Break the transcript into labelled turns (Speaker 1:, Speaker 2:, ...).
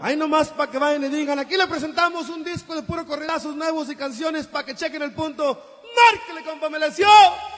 Speaker 1: Ahí nomás para que vayan y digan, aquí le presentamos un disco de puro corridazos nuevos y canciones para que chequen el punto. ¡Márquele, compa, me lesió!